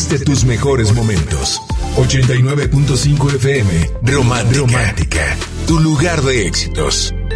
viviste tus mejores momentos. 89.5 FM, Romántica, tu lugar de éxitos.